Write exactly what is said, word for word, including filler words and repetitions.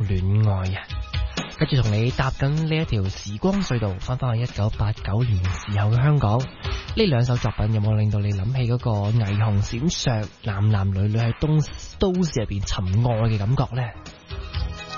戀愛啊！跟住同你搭緊呢一條時光隧道，翻返去一九八九年時候嘅香港。呢兩首作品有冇令到你諗起嗰個霓虹閃爍、男男女女喺東都市入邊尋愛嘅感覺呢？